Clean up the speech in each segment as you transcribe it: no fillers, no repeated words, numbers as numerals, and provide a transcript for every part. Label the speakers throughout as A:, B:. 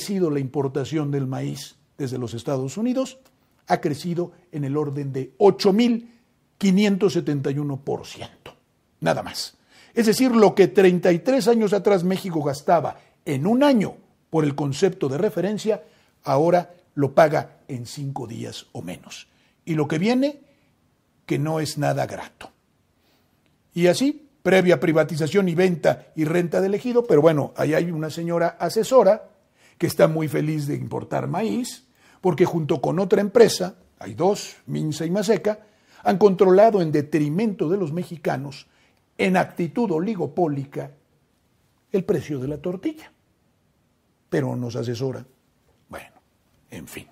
A: crecido la importación del maíz desde los Estados Unidos, ha crecido en el orden de 8.571%, nada más. Es decir, lo que 33 años atrás México gastaba en un año por el concepto de referencia, ahora lo paga en 5 días o menos. Y lo que viene, que no es nada grato. Y así, previa privatización y venta y renta del ejido, pero bueno, ahí hay una señora asesora que está muy feliz de importar maíz, porque junto con otra empresa, hay dos, Minsa y Maseca, han controlado en detrimento de los mexicanos, en actitud oligopólica, el precio de la tortilla. Pero nos asesora. Bueno, en fin.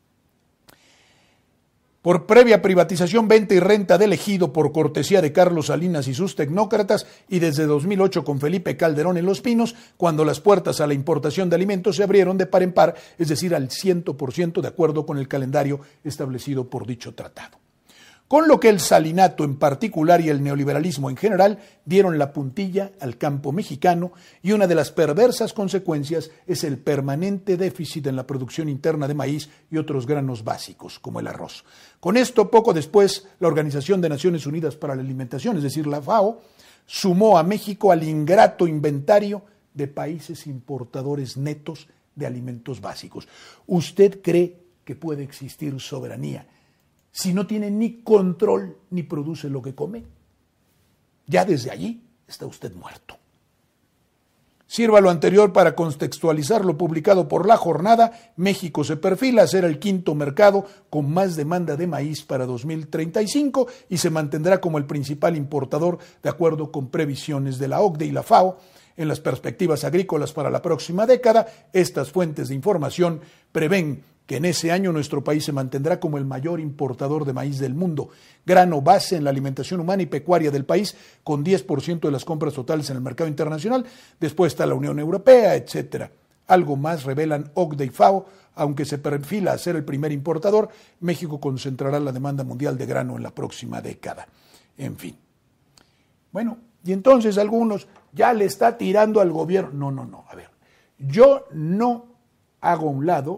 A: Por previa privatización, venta y renta del ejido por cortesía de Carlos Salinas y sus tecnócratas, y desde 2008 con Felipe Calderón en Los Pinos, cuando las puertas a la importación de alimentos se abrieron de par en par, es decir, al 100% de acuerdo con el calendario establecido por dicho tratado. Con lo que el salinato en particular y el neoliberalismo en general dieron la puntilla al campo mexicano, y una de las perversas consecuencias es el permanente déficit en la producción interna de maíz y otros granos básicos, como el arroz. Con esto, poco después, la Organización de Naciones Unidas para la Alimentación, es decir, la FAO, sumó a México al ingrato inventario de países importadores netos de alimentos básicos. ¿Usted cree que puede existir soberanía si no tiene ni control ni produce lo que come? Ya desde allí está usted muerto. Sirva lo anterior para contextualizar lo publicado por La Jornada. México se perfila a ser el quinto mercado con más demanda de maíz para 2035 y se mantendrá como el principal importador de acuerdo con previsiones de la OCDE y la FAO. En las perspectivas agrícolas para la próxima década, estas fuentes de información prevén que en ese año nuestro país se mantendrá como el mayor importador de maíz del mundo, grano base en la alimentación humana y pecuaria del país, con 10% de las compras totales en el mercado internacional. Después está la Unión Europea, etcétera. Algo más revelan OCDE y FAO. Aunque se perfila a ser el primer importador, México concentrará la demanda mundial de grano en la próxima década. En fin. Bueno, y entonces algunos ya le está tirando al gobierno. No, a ver, yo no hago a un lado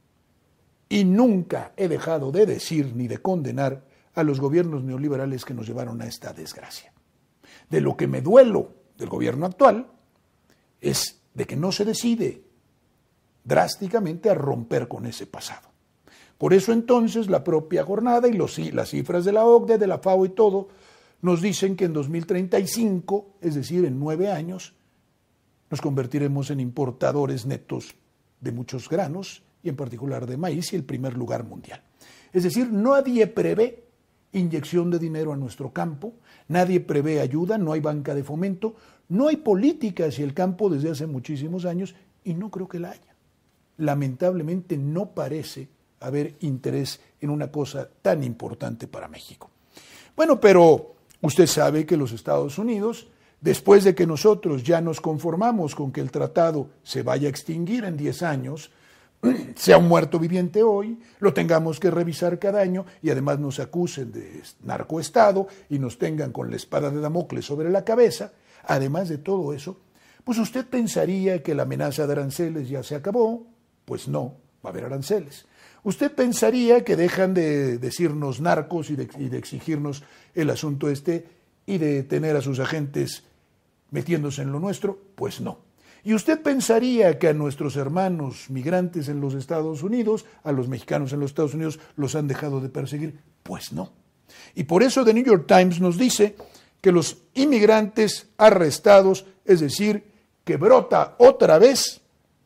A: y nunca he dejado de decir ni de condenar a los gobiernos neoliberales que nos llevaron a esta desgracia. De lo que me duelo del gobierno actual es de que no se decide drásticamente a romper con ese pasado. Por eso entonces la propia jornada y las cifras de la OCDE, de la FAO y todo, nos dicen que en 2035, es decir, en 9 años, nos convertiremos en importadores netos de muchos granos, y en particular de maíz, y el primer lugar mundial. Es decir, nadie prevé inyección de dinero a nuestro campo, nadie prevé ayuda, no hay banca de fomento, no hay política hacia el campo desde hace muchísimos años, y no creo que la haya. Lamentablemente no parece haber interés en una cosa tan importante para México. Bueno, pero usted sabe que los Estados Unidos, después de que nosotros ya nos conformamos con que el tratado se vaya a extinguir en 10 años, sea un muerto viviente hoy, lo tengamos que revisar cada año y además nos acusen de narcoestado y nos tengan con la espada de Damocles sobre la cabeza, además de todo eso, pues usted pensaría que la amenaza de aranceles ya se acabó. Pues no, va a haber aranceles. Usted pensaría que dejan de decirnos narcos y de exigirnos el asunto y de tener a sus agentes metiéndose en lo nuestro. Pues no. Y usted pensaría que a nuestros hermanos migrantes en los Estados Unidos, a los mexicanos en los Estados Unidos, los han dejado de perseguir. Pues no. Y por eso The New York Times nos dice que los inmigrantes arrestados, es decir, que brota otra vez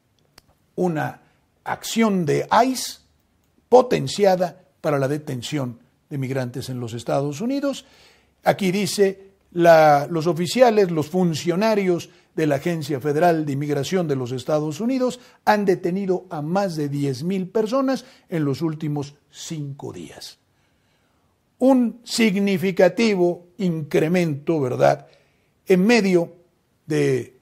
A: una acción de ICE potenciada para la detención de migrantes en los Estados Unidos. Aquí dice, los oficiales, los funcionarios de la Agencia Federal de Inmigración de los Estados Unidos han detenido a más de 10,000 personas en los últimos 5 días. Un significativo incremento, ¿verdad?, en medio de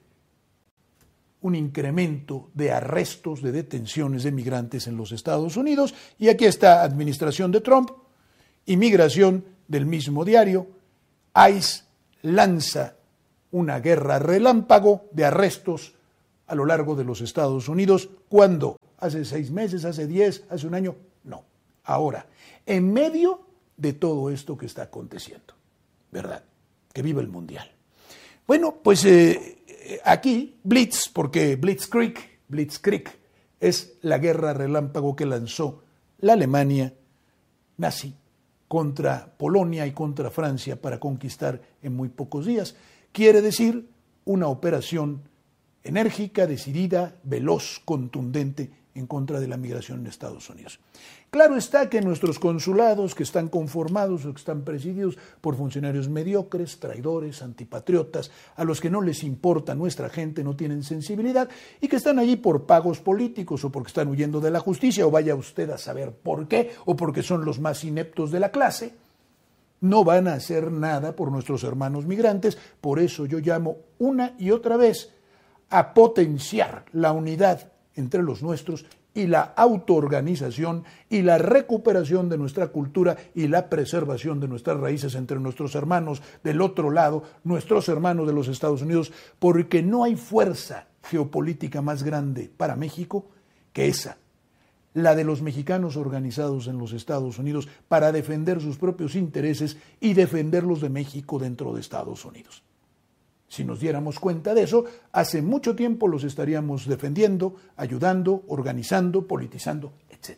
A: un incremento de arrestos, de detenciones de migrantes en los Estados Unidos. Y aquí está administración de Trump, inmigración del mismo diario, ICE lanza una guerra relámpago de arrestos a lo largo de los Estados Unidos. ¿Cuándo? ¿Hace 6 meses? ¿Hace 10? ¿Hace un año? No. Ahora, en medio de todo esto que está aconteciendo, ¿verdad? Que viva el Mundial. Bueno, pues aquí, Blitz, porque Blitzkrieg es la guerra relámpago que lanzó la Alemania nazi contra Polonia y contra Francia para conquistar en muy pocos días. Quiere decir una operación enérgica, decidida, veloz, contundente en contra de la migración en Estados Unidos. Claro está que nuestros consulados, que están conformados o que están presididos por funcionarios mediocres, traidores, antipatriotas, a los que no les importa nuestra gente, no tienen sensibilidad y que están allí por pagos políticos o porque están huyendo de la justicia o vaya usted a saber por qué o porque son los más ineptos de la clase, no van a hacer nada por nuestros hermanos migrantes. Por eso yo llamo una y otra vez a potenciar la unidad entre los nuestros y la autoorganización y la recuperación de nuestra cultura y la preservación de nuestras raíces entre nuestros hermanos del otro lado, nuestros hermanos de los Estados Unidos, porque no hay fuerza geopolítica más grande para México que esa, la de los mexicanos organizados en los Estados Unidos para defender sus propios intereses y defender los de México dentro de Estados Unidos. Si nos diéramos cuenta de eso, hace mucho tiempo los estaríamos defendiendo, ayudando, organizando, politizando, etc.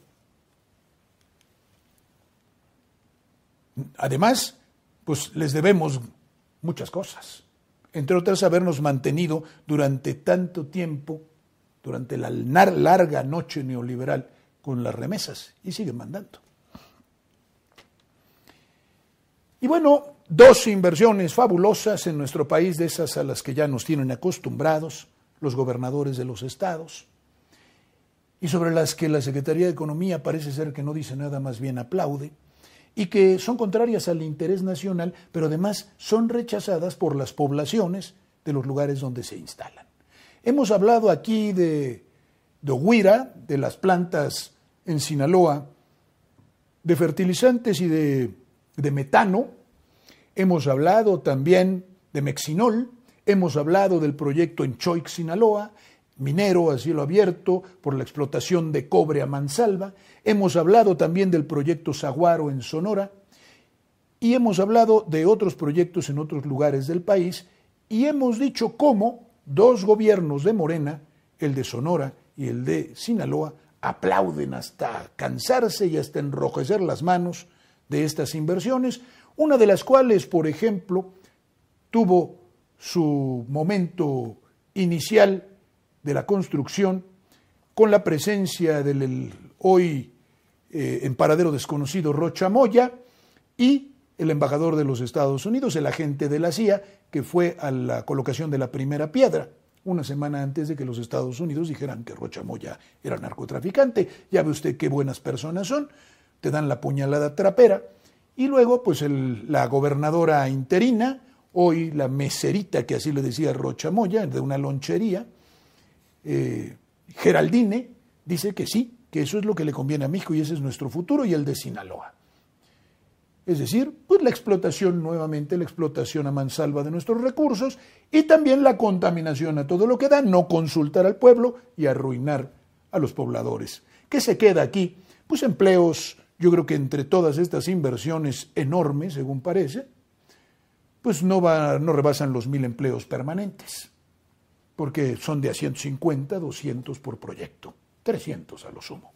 A: Además, pues les debemos muchas cosas. Entre otras, habernos mantenido durante tanto tiempo, durante la larga noche neoliberal, con las remesas, y siguen mandando. Y bueno, 2 inversiones fabulosas en nuestro país, de esas a las que ya nos tienen acostumbrados los gobernadores de los estados, y sobre las que la Secretaría de Economía parece ser que no dice nada, más bien aplaude, y que son contrarias al interés nacional, pero además son rechazadas por las poblaciones de los lugares donde se instalan. Hemos hablado aquí de Oguira, de las plantas en Sinaloa, de fertilizantes y de metano. Hemos hablado también de Mexinol, hemos hablado del proyecto en Choix, Sinaloa, minero a cielo abierto por la explotación de cobre a mansalva, hemos hablado también del proyecto Saguaro en Sonora y hemos hablado de otros proyectos en otros lugares del país y hemos dicho cómo 2 gobiernos de Morena, el de Sonora y el de Sinaloa, aplauden hasta cansarse y hasta enrojecer las manos de estas inversiones, una de las cuales, por ejemplo, tuvo su momento inicial de la construcción con la presencia del hoy en paradero desconocido Rocha Moya y el embajador de los Estados Unidos, el agente de la CIA, que fue a la colocación de la primera piedra, una semana antes de que los Estados Unidos dijeran que Rocha Moya era narcotraficante. Ya ve usted qué buenas personas son, te dan la puñalada trapera. Y luego, pues la gobernadora interina, hoy la meserita, que así le decía Rocha Moya, de una lonchería, Geraldine, dice que sí, que eso es lo que le conviene a México y ese es nuestro futuro y el de Sinaloa. Es decir, pues la explotación nuevamente, la explotación a mansalva de nuestros recursos y también la contaminación a todo lo que da, no consultar al pueblo y arruinar a los pobladores. ¿Qué se queda aquí? Pues empleos. Yo creo que entre todas estas inversiones enormes, según parece, pues no rebasan los 1,000 empleos permanentes, porque son de a 150, 200 por proyecto, 300 a lo sumo.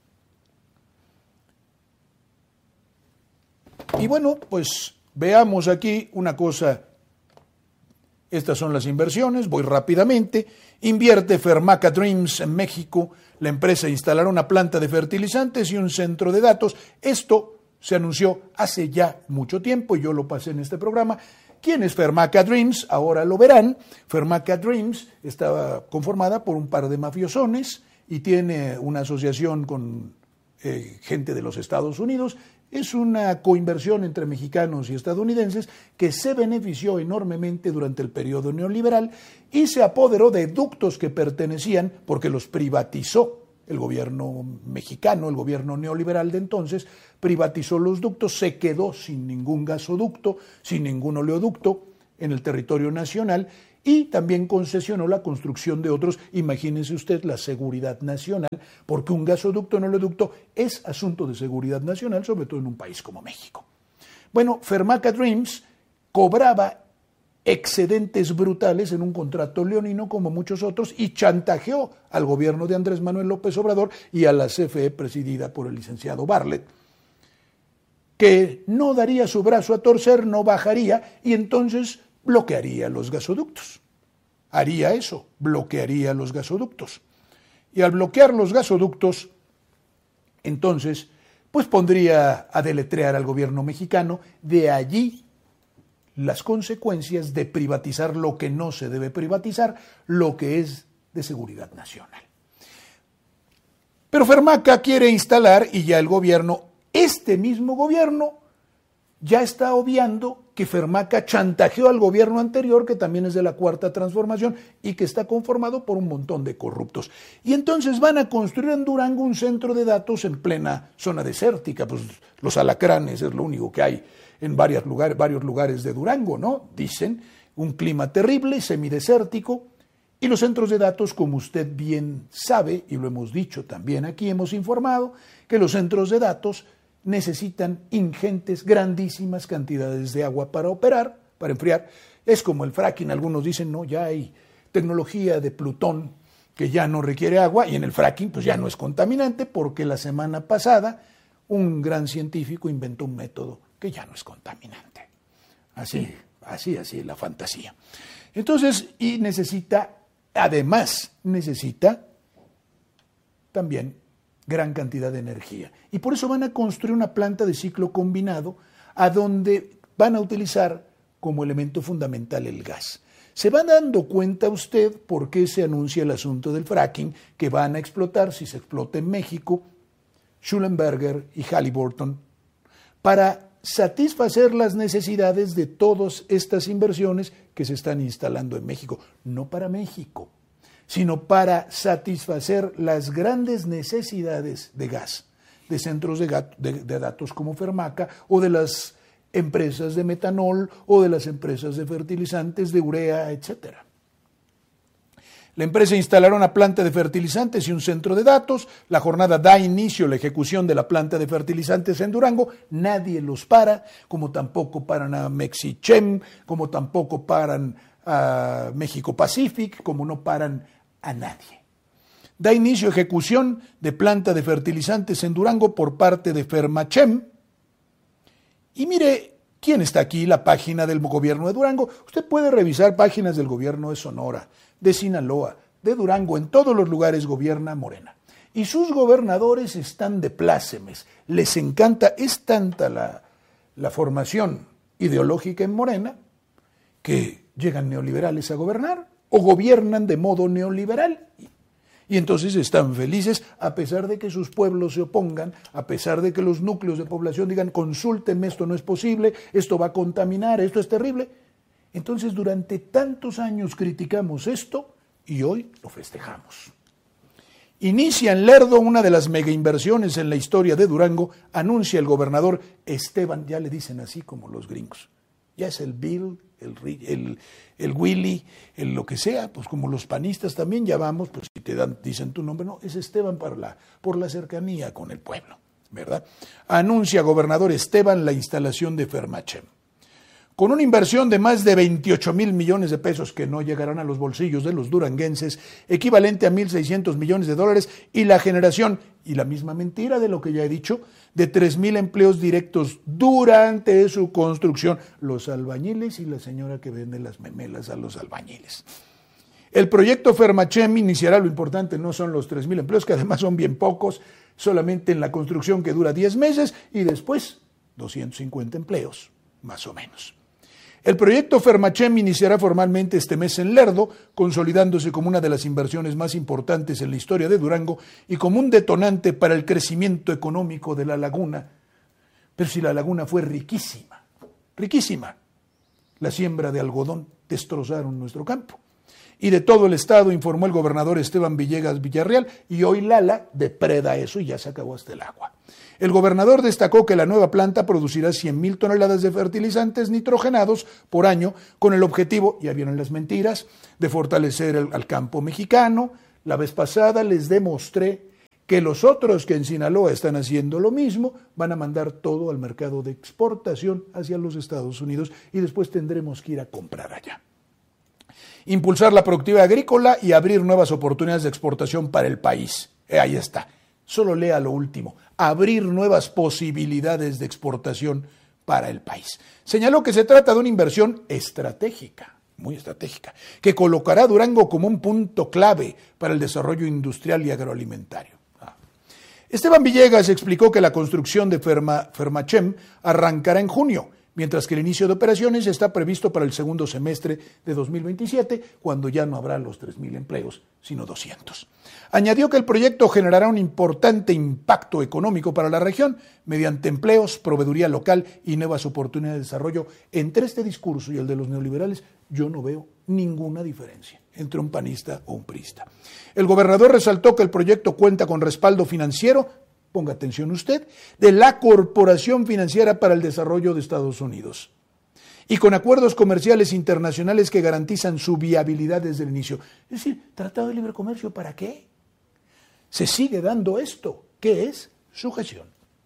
A: Y bueno, pues veamos aquí una cosa. Estas son las inversiones, voy rápidamente. Invierte Fermaca Dreams en México. La empresa instalará una planta de fertilizantes y un centro de datos. Esto se anunció hace ya mucho tiempo y yo lo pasé en este programa. ¿Quién es Fermaca Dreams? Ahora lo verán. Fermaca Dreams estaba conformada por un par de mafiosones y tiene una asociación con gente de los Estados Unidos. Es una coinversión entre mexicanos y estadounidenses que se benefició enormemente durante el periodo neoliberal y se apoderó de ductos que pertenecían, porque los privatizó el gobierno mexicano, el gobierno neoliberal de entonces, privatizó los ductos, se quedó sin ningún gasoducto, sin ningún oleoducto en el territorio nacional y también concesionó la construcción de otros. Imagínense usted la seguridad nacional, porque un gasoducto o no oleoducto es asunto de seguridad nacional, sobre todo en un país como México. Bueno, Fermaca Dreams cobraba excedentes brutales en un contrato leonino como muchos otros y chantajeó al gobierno de Andrés Manuel López Obrador y a la CFE presidida por el licenciado Bartlett, que no daría su brazo a torcer, no bajaría y entonces bloquearía los gasoductos. Haría eso, bloquearía los gasoductos. Y al bloquear los gasoductos, entonces, pues pondría a deletrear al gobierno mexicano. De allí las consecuencias de privatizar lo que no se debe privatizar, lo que es de seguridad nacional. Pero Fermaca quiere instalar, y ya el gobierno, este mismo gobierno, ya está obviando que Fermaca chantajeó al gobierno anterior, que también es de la Cuarta Transformación y que está conformado por un montón de corruptos. Y entonces van a construir en Durango un centro de datos en plena zona desértica, pues los alacranes es lo único que hay en varios lugares de Durango, ¿no? Dicen, un clima terrible, semidesértico, y los centros de datos, como usted bien sabe, y lo hemos dicho también aquí, hemos informado, que los centros de datos necesitan ingentes, grandísimas cantidades de agua para operar, para enfriar. Es como el fracking, algunos dicen, no, ya hay tecnología de Plutón que ya no requiere agua, y en el fracking pues ya no es contaminante, porque la semana pasada un gran científico inventó un método que ya no es contaminante. Así, la fantasía. Entonces, y además necesita también gran cantidad de energía. Y por eso van a construir una planta de ciclo combinado a donde van a utilizar como elemento fundamental el gas. ¿Se va dando cuenta usted por qué se anuncia el asunto del fracking, que van a explotar, si se explota en México, Schlumberger y Halliburton, para satisfacer las necesidades de todas estas inversiones que se están instalando en México? No para México, sino para satisfacer las grandes necesidades de gas, de centros de datos como Fermaca, o de las empresas de metanol, o de las empresas de fertilizantes, de urea, etc. La empresa instalará una planta de fertilizantes y un centro de datos. La jornada da inicio a la ejecución de la planta de fertilizantes en Durango. Nadie los para, como tampoco paran a Mexichem, como tampoco paran a México Pacific, como no paran a nadie. Da inicio a ejecución de planta de fertilizantes en Durango por parte de Fermachem. Y mire, ¿quién está aquí? La página del gobierno de Durango. Usted puede revisar páginas del gobierno de Sonora, de Sinaloa, de Durango. En todos los lugares gobierna Morena. Y sus gobernadores están de plácemes. Les encanta, es tanta la formación ideológica en Morena, que llegan neoliberales a gobernar o gobiernan de modo neoliberal. Y entonces están felices, a pesar de que sus pueblos se opongan, a pesar de que los núcleos de población digan, consúltenme, esto no es posible, esto va a contaminar, esto es terrible. Entonces durante tantos años criticamos esto y hoy lo festejamos. Inicia en Lerdo una de las megainversiones en la historia de Durango, anuncia el gobernador Esteban, ya le dicen así como los gringos, ya es el Bill, el Willy, el lo que sea, pues como los panistas también ya vamos, pues si dicen tu nombre, no, es Esteban por la cercanía con el pueblo, ¿verdad? Anuncia gobernador Esteban la instalación de Fermachem. Con una inversión de más de 28 mil millones de pesos que no llegarán a los bolsillos de los duranguenses, equivalente a 1,600 millones de dólares, y la generación, y la misma mentira de lo que ya he dicho, de 3,000 empleos directos durante su construcción, los albañiles y la señora que vende las memelas a los albañiles. El proyecto Fermachem iniciará, lo importante no son los 3,000 empleos, que además son bien pocos, solamente en la construcción, que dura 10 meses, y después 250 empleos, más o menos. El proyecto Fermachem iniciará formalmente este mes en Lerdo, consolidándose como una de las inversiones más importantes en la historia de Durango y como un detonante para el crecimiento económico de la laguna. Pero si la laguna fue riquísima, riquísima, la siembra de algodón destrozaron nuestro campo. y de todo el estado, informó el gobernador Esteban Villegas Villarreal, y hoy Lala depreda eso y ya se acabó hasta el agua. El gobernador destacó que la nueva planta producirá 100,000 toneladas de fertilizantes nitrogenados por año con el objetivo, ya vieron las mentiras, de fortalecer al campo mexicano. La vez pasada les demostré que los otros que en Sinaloa están haciendo lo mismo van a mandar todo al mercado de exportación hacia los Estados Unidos y después tendremos que ir a comprar allá. Impulsar la productividad agrícola y abrir nuevas oportunidades de exportación para el país. Ahí está. Solo lea lo último. Abrir nuevas posibilidades de exportación para el país. Señaló que se trata de una inversión estratégica, muy estratégica, que colocará a Durango como un punto clave para el desarrollo industrial y agroalimentario. Esteban Villegas explicó que la construcción de Fermachem arrancará en junio, mientras que el inicio de operaciones está previsto para el segundo semestre de 2027, cuando ya no habrá los 3,000 empleos, sino 200. Añadió que el proyecto generará un importante impacto económico para la región, mediante empleos, proveeduría local y nuevas oportunidades de desarrollo. Entre este discurso y el de los neoliberales, yo no veo ninguna diferencia entre un panista o un priista. El gobernador resaltó que el proyecto cuenta con respaldo financiero, ponga atención usted, de la Corporación Financiera para el Desarrollo de Estados Unidos y con acuerdos comerciales internacionales que garantizan su viabilidad desde el inicio. Es decir, Tratado de Libre Comercio, ¿para qué? Se sigue dando esto, que es sujeción.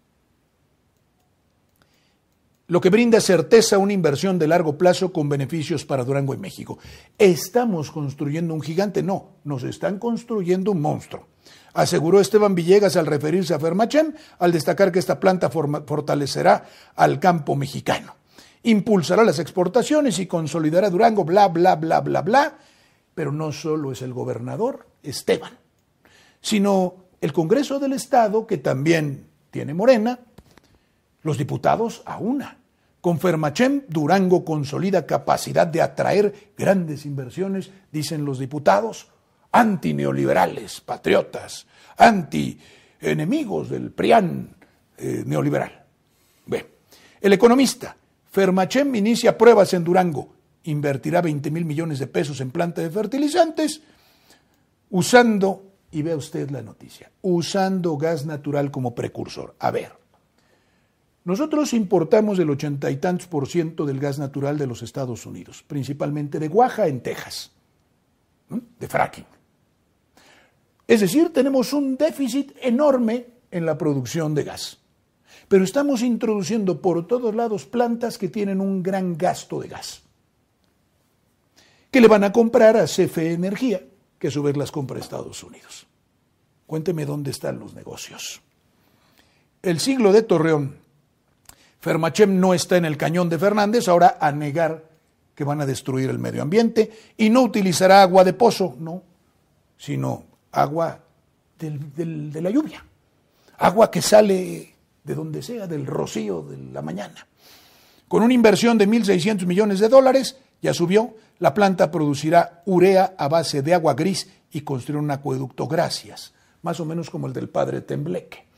A: Lo que brinda certeza a una inversión de largo plazo con beneficios para Durango y México. ¿Estamos construyendo un gigante? No, nos están construyendo un monstruo, aseguró Esteban Villegas al referirse a Fermachem, al destacar que esta planta fortalecerá al campo mexicano, impulsará las exportaciones y consolidará Durango, bla, bla, bla, bla, bla. Pero no solo es el gobernador Esteban, sino el Congreso del Estado, que también tiene Morena, los diputados a una. Con Fermachem, Durango consolida capacidad de atraer grandes inversiones, dicen los diputados, antineoliberales, patriotas, anti-enemigos del PRIAN neoliberal. Bien, el economista, Fermachem inicia pruebas en Durango, invertirá 20,000 millones de pesos en planta de fertilizantes, usando, y vea usted la noticia, usando gas natural como precursor. A ver, nosotros importamos el 80 y tantos % del gas natural de los Estados Unidos, principalmente de Oaxaca, en Texas, de fracking. Es decir, tenemos un déficit enorme en la producción de gas, pero estamos introduciendo por todos lados plantas que tienen un gran gasto de gas, que le van a comprar a CFE Energía, que a su vez las compra a Estados Unidos. Cuénteme dónde están los negocios. El Siglo de Torreón, Fermachem no está en el cañón de Fernández, ahora a negar que van a destruir el medio ambiente y no utilizará agua de pozo, no, sino agua de la lluvia, agua que sale de donde sea, del rocío de la mañana. Con una inversión de $1,600 millones, ya subió, la planta producirá urea a base de agua gris y construirá un acueducto gracias, más o menos como el del padre Tembleque.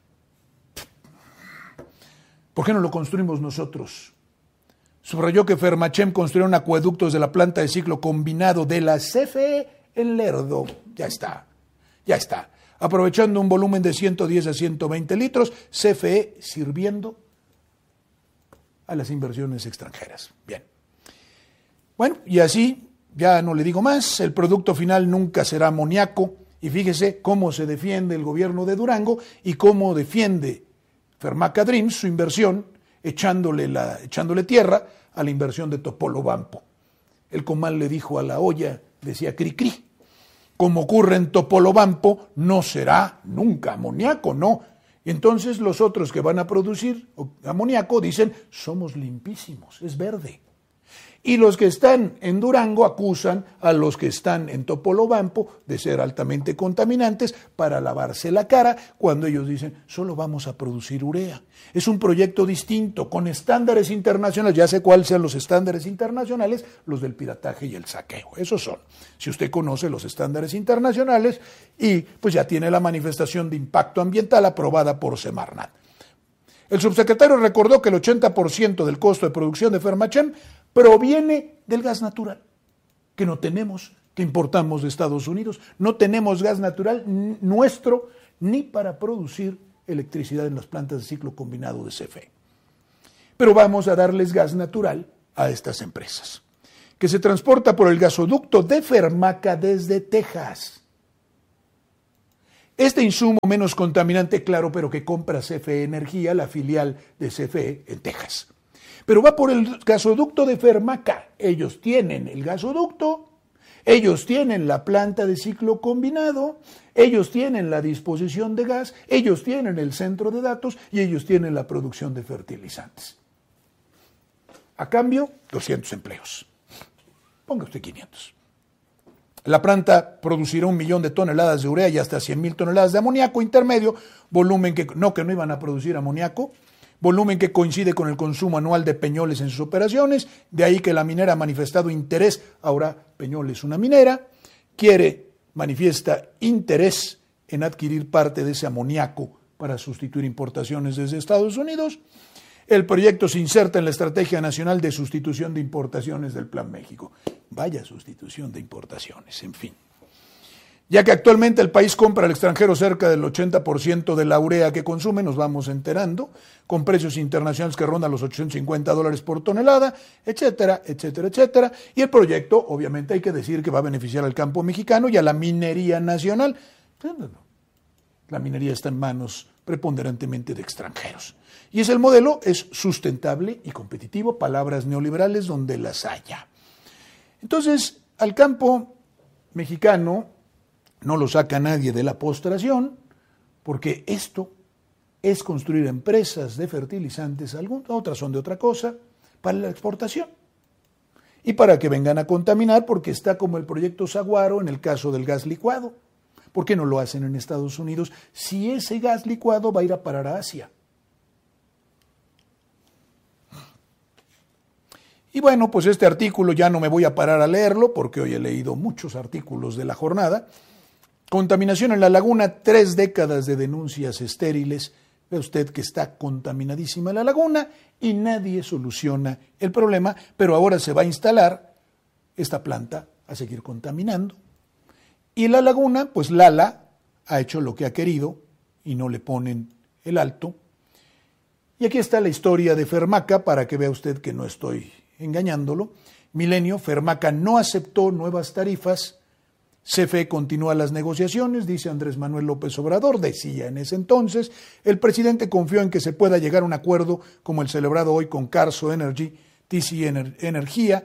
A: ¿Por qué no lo construimos nosotros? Subrayó que Fermachem construirá un acueducto desde la planta de ciclo combinado de la CFE en Lerdo. Ya está. Aprovechando un volumen de 110 a 120 litros, CFE sirviendo a las inversiones extranjeras. Bien. Bueno, y así, ya no le digo más, el producto final nunca será amoníaco. Y fíjese cómo se defiende el gobierno de Durango y cómo defiende Fermaca Dreams su inversión, echándole tierra a la inversión de Topolobampo. El comal le dijo a la olla, decía cri cri. Como ocurre en Topolobampo, no será nunca amoníaco, no. Y entonces los otros que van a producir amoníaco dicen, somos limpísimos, es verde. Y los que están en Durango acusan a los que están en Topolobampo de ser altamente contaminantes para lavarse la cara, cuando ellos dicen, solo vamos a producir urea. Es un proyecto distinto, con estándares internacionales. Ya sé cuáles sean los estándares internacionales, los del pirataje y el saqueo. Esos son. Si usted conoce los estándares internacionales, y pues ya tiene la manifestación de impacto ambiental aprobada por Semarnat. El subsecretario recordó que el 80% del costo de producción de Fermachem proviene del gas natural, que no tenemos que importamos de Estados Unidos. No tenemos gas natural nuestro ni para producir electricidad en las plantas de ciclo combinado de CFE. Pero vamos a darles gas natural a estas empresas, que se transporta por el gasoducto de Fermaca desde Texas. Este insumo menos contaminante, claro, pero que compra CFE Energía, la filial de CFE en Texas. Pero va por el gasoducto de Fermaca. Ellos tienen el gasoducto, ellos tienen la planta de ciclo combinado, ellos tienen la disposición de gas, ellos tienen el centro de datos y ellos tienen la producción de fertilizantes. A cambio, 200 empleos. Ponga usted 500. La planta producirá 1 millón de toneladas de urea y hasta 100,000 toneladas de amoníaco intermedio, volumen que no iban a producir amoníaco, volumen que coincide con el consumo anual de Peñoles en sus operaciones, de ahí que la minera ha manifestado interés, ahora Peñoles, una minera, manifiesta interés en adquirir parte de ese amoníaco para sustituir importaciones desde Estados Unidos. El proyecto se inserta en la Estrategia Nacional de Sustitución de Importaciones del Plan México. Vaya sustitución de importaciones, en fin. Ya que actualmente el país compra al extranjero cerca del 80% de la urea que consume, nos vamos enterando, con precios internacionales que rondan los $850 por tonelada, etcétera, etcétera, etcétera. Y el proyecto, obviamente hay que decir que va a beneficiar al campo mexicano y a la minería nacional. La minería está en manos preponderantemente de extranjeros. Y ese modelo es sustentable y competitivo, palabras neoliberales donde las haya. Entonces, al campo mexicano no lo saca nadie de la postración, porque esto es construir empresas de fertilizantes, otras son de otra cosa, para la exportación. Y para que vengan a contaminar, porque está como el proyecto Saguaro en el caso del gas licuado. ¿Por qué no lo hacen en Estados Unidos si ese gas licuado va a ir a parar a Asia? Y bueno, pues este artículo ya no me voy a parar a leerlo porque hoy he leído muchos artículos de la jornada. Contaminación en la laguna, 3 décadas de denuncias estériles. Ve usted que está contaminadísima la laguna y nadie soluciona el problema, pero ahora se va a instalar esta planta a seguir contaminando. Y la laguna, pues Lala ha hecho lo que ha querido y no le ponen el alto. Y aquí está la historia de Fermaca para que vea usted que no estoy engañándolo. Milenio, Fermaca no aceptó nuevas tarifas. CFE continúa las negociaciones, dice Andrés Manuel López Obrador, decía en ese entonces. El presidente confió en que se pueda llegar a un acuerdo como el celebrado hoy con Carso Energy, TC Energía,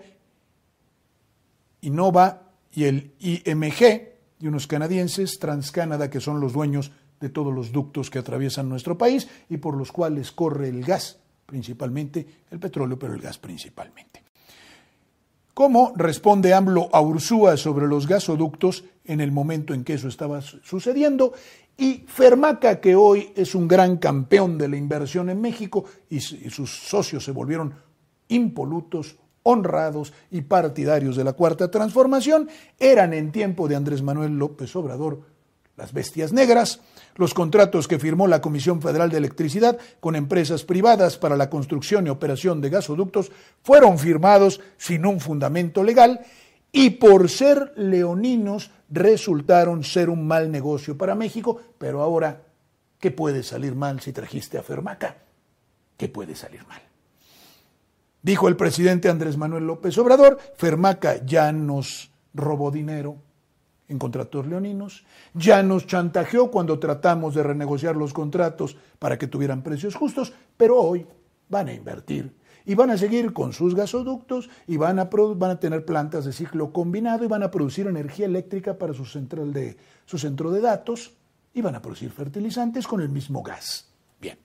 A: Innova y el IMG, y unos canadienses, TransCanada, que son los dueños de todos los ductos que atraviesan nuestro país y por los cuales corre el gas, principalmente el petróleo, pero el gas principalmente. ¿Cómo responde AMLO a Ursúa sobre los gasoductos en el momento en que eso estaba sucediendo? Y Fermaca, que hoy es un gran campeón de la inversión en México y sus socios se volvieron impolutos, honrados y partidarios de la Cuarta Transformación, eran en tiempo de Andrés Manuel López Obrador las bestias negras. Los contratos que firmó la Comisión Federal de Electricidad con empresas privadas para la construcción y operación de gasoductos fueron firmados sin un fundamento legal y por ser leoninos resultaron ser un mal negocio para México. Pero ahora, ¿qué puede salir mal si trajiste a Fermaca? ¿Qué puede salir mal? Dijo el presidente Andrés Manuel López Obrador, Fermaca ya nos robó dinero en contratos leoninos, ya nos chantajeó cuando tratamos de renegociar los contratos para que tuvieran precios justos, pero hoy van a invertir y van a seguir con sus gasoductos y van a tener plantas de ciclo combinado y van a producir energía eléctrica para su centro de datos y van a producir fertilizantes con el mismo gas. Bien.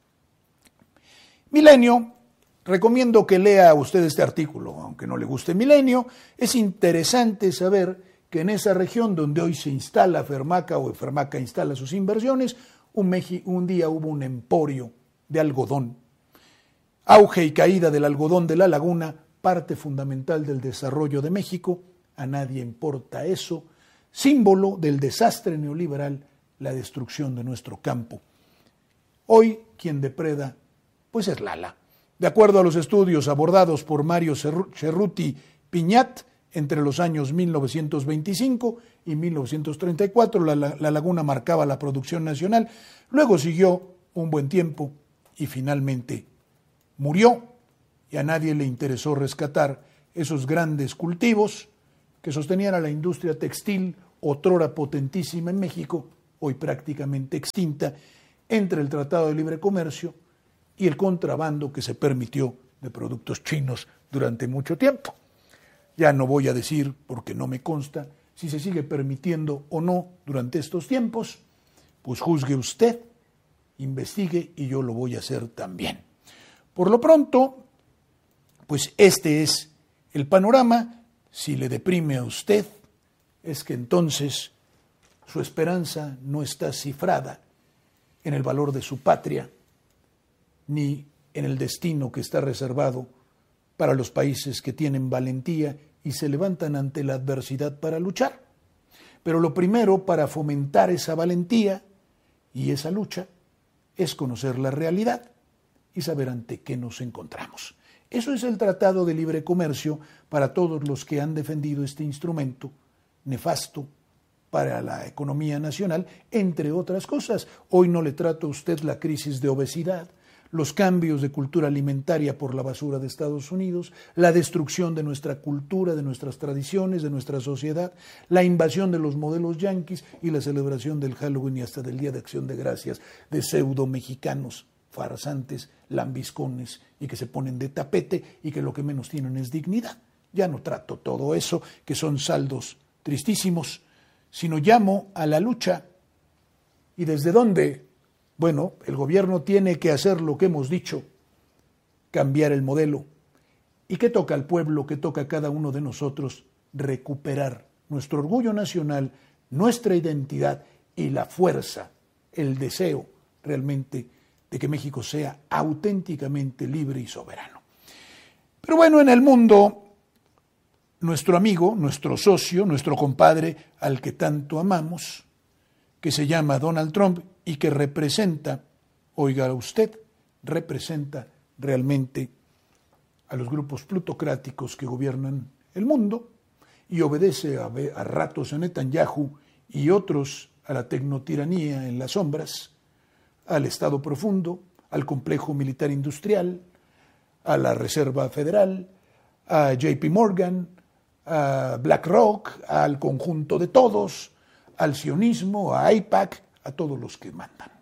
A: Milenio. Recomiendo que lea usted este artículo, aunque no le guste Milenio. Es interesante saber que en esa región donde hoy se instala Fermaca o Fermaca instala sus inversiones, un día hubo un emporio de algodón. Auge y caída del algodón de la laguna, parte fundamental del desarrollo de México. A nadie importa eso. Símbolo del desastre neoliberal, la destrucción de nuestro campo. Hoy quien depreda, pues es Lala. De acuerdo a los estudios abordados por Mario Cerruti Piñat, Entre los años 1925 y 1934 la laguna marcaba la producción nacional, luego siguió un buen tiempo y finalmente murió, y a nadie le interesó rescatar esos grandes cultivos que sostenían a la industria textil, otrora potentísima en México, hoy prácticamente extinta, entre el Tratado de Libre Comercio y el contrabando que se permitió de productos chinos durante mucho tiempo. Ya no voy a decir, porque no me consta, si se sigue permitiendo o no durante estos tiempos, pues juzgue usted, investigue y yo lo voy a hacer también. Por lo pronto, pues este es el panorama. Si le deprime a usted, es que entonces su esperanza no está cifrada en el valor de su patria, ni en el destino que está reservado para los países que tienen valentía y se levantan ante la adversidad para luchar. Pero lo primero para fomentar esa valentía y esa lucha es conocer la realidad y saber ante qué nos encontramos. Eso es el Tratado de Libre Comercio para todos los que han defendido este instrumento nefasto para la economía nacional, entre otras cosas. Hoy no le trato a usted la crisis de obesidad, los cambios de cultura alimentaria por la basura de Estados Unidos, la destrucción de nuestra cultura, de nuestras tradiciones, de nuestra sociedad, la invasión de los modelos yanquis y la celebración del Halloween y hasta del Día de Acción de Gracias de pseudo mexicanos, farsantes, lambiscones y que se ponen de tapete y que lo que menos tienen es dignidad. Ya no trato todo eso, que son saldos tristísimos, sino llamo a la lucha. ¿Y desde dónde? Bueno, el gobierno tiene que hacer lo que hemos dicho, cambiar el modelo. ¿Y qué toca al pueblo, qué toca a cada uno de nosotros? Recuperar nuestro orgullo nacional, nuestra identidad y la fuerza, el deseo realmente de que México sea auténticamente libre y soberano. Pero bueno, en el mundo, nuestro amigo, nuestro socio, nuestro compadre, al que tanto amamos, que se llama Donald Trump y que representa, oiga usted, representa realmente a los grupos plutocráticos que gobiernan el mundo y obedece a ratos a Netanyahu y otros a la tecnotiranía en las sombras, al Estado profundo, al complejo militar industrial, a la Reserva Federal, a JP Morgan, a BlackRock, al conjunto de todos, al sionismo, a AIPAC, a todos los que mandan.